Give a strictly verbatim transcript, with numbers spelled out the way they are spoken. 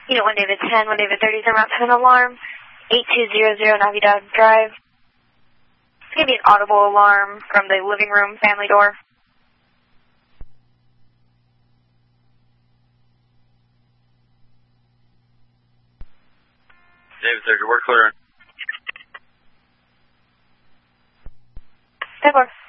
Unit one David ten, one David thirty, Mount seven alarm, eight two zero zero Navidad Drive. It's going to be an audible alarm from the living room family door. David thirty, we're clear. ten four.